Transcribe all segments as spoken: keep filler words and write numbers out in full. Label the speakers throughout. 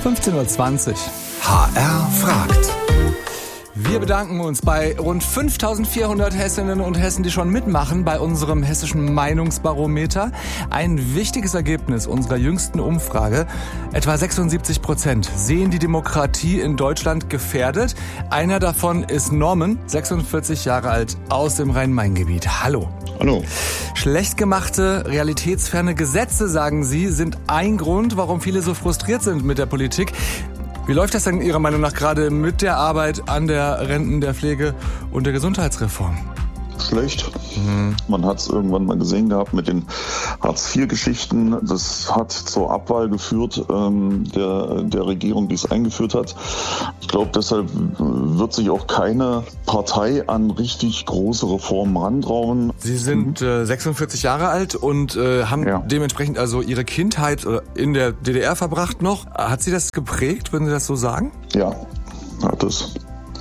Speaker 1: fünfzehn Uhr zwanzig.
Speaker 2: H R fragt.
Speaker 1: Wir bedanken uns bei rund fünftausendvierhundert Hessinnen und Hessen, die schon mitmachen bei unserem hessischen Meinungsbarometer. Ein wichtiges Ergebnis unserer jüngsten Umfrage. Etwa sechsundsiebzig Prozent sehen die Demokratie in Deutschland gefährdet. Einer davon ist Norman, sechsundvierzig Jahre alt, aus dem Rhein-Main-Gebiet. Hallo.
Speaker 3: Hallo.
Speaker 1: Schlecht gemachte, realitätsferne Gesetze, sagen Sie, sind ein Grund, warum viele so frustriert sind mit der Politik. Wie läuft das denn Ihrer Meinung nach gerade mit der Arbeit an der Renten-, der Pflege- und der Gesundheitsreform?
Speaker 3: Schlecht. Mhm. Man hat es irgendwann mal gesehen gehabt mit den Hartz vier Geschichten. Das hat zur Abwahl geführt ähm, der, der Regierung, die es eingeführt hat. Ich glaube, deshalb wird sich auch keine Partei an richtig große Reformen rantrauen.
Speaker 1: Sie sind äh, sechsundvierzig Jahre alt und äh, haben ja. dementsprechend also Ihre Kindheit in der D D R verbracht noch. Hat Sie das geprägt, würden Sie das so sagen?
Speaker 3: Ja, hat es.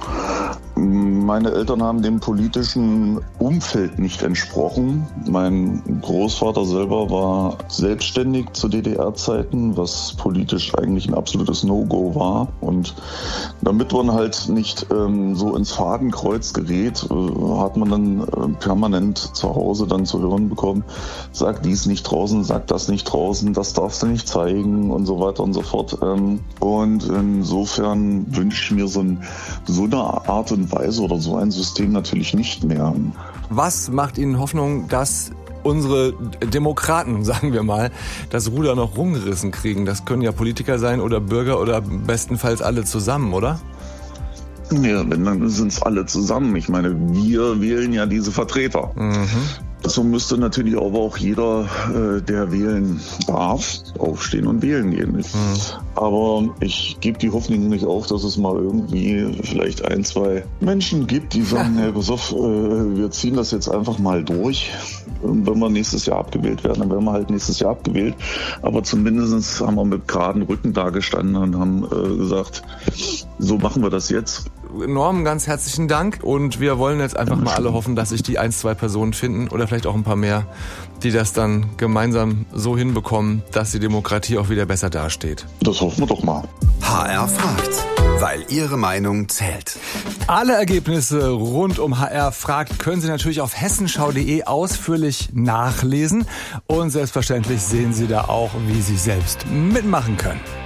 Speaker 3: Meine Eltern haben dem politischen Umfeld nicht entsprochen. Mein Großvater selber war selbstständig zu D D R-Zeiten, was politisch eigentlich ein absolutes No-Go war. Und damit man halt nicht ähm, so ins Fadenkreuz gerät, äh, hat man dann äh, permanent zu Hause dann zu hören bekommen, sag dies nicht draußen, sag das nicht draußen, das darfst du nicht zeigen und so weiter und so fort. Ähm, und insofern wünsche ich mir so, ein, so eine Art und Weise oder so ein System natürlich nicht mehr.
Speaker 1: Was macht Ihnen Hoffnung, dass unsere Demokraten, sagen wir mal, das Ruder noch rumgerissen kriegen? Das können ja Politiker sein oder Bürger oder bestenfalls alle zusammen, oder?
Speaker 3: Ja, wenn, dann sind es alle zusammen. Ich meine, wir wählen ja diese Vertreter. Mhm. So müsste natürlich aber auch jeder, äh, der wählen darf, aufstehen und wählen gehen. Mhm. Aber ich gebe die Hoffnung nicht auf, dass es mal irgendwie vielleicht ein, zwei Menschen gibt, die sagen, hey, pass auf, äh, wir ziehen das jetzt einfach mal durch. Und wenn wir nächstes Jahr abgewählt werden, dann werden wir halt nächstes Jahr abgewählt. Aber zumindest haben wir mit geraden Rücken da gestanden und haben äh, gesagt, so machen wir das jetzt.
Speaker 1: Norm, ganz herzlichen Dank und wir wollen jetzt einfach mal alle hoffen, dass sich die ein, zwei Personen finden oder vielleicht auch ein paar mehr, die das dann gemeinsam so hinbekommen, dass die Demokratie auch wieder besser dasteht.
Speaker 3: Das hoffen wir doch mal.
Speaker 2: H R fragt, weil Ihre Meinung zählt.
Speaker 1: Alle Ergebnisse rund um H R fragt können Sie natürlich auf hessenschau punkt de ausführlich nachlesen und selbstverständlich sehen Sie da auch, wie Sie selbst mitmachen können.